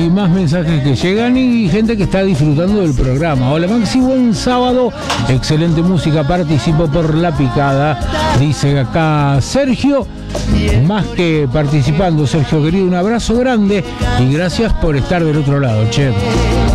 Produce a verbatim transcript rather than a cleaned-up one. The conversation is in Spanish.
Y más mensajes que llegan y gente que está disfrutando del programa. Hola Maxi, buen sábado. Excelente música, participo por La Picada. Dice acá Sergio. Más que participando, Sergio querido, un abrazo grande y gracias por estar del otro lado, che.